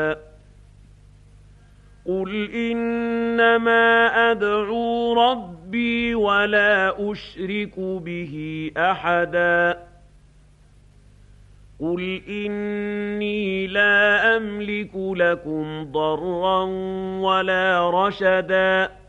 قُلْ إِنَّمَا أَدْعُو رَبِّي وَلَا أُشْرِكُ بِهِ أَحَدًا قُلْ إِنِّي لَا أَمْلِكُ لَكُمْ ضَرًّا وَلَا رَشَدًا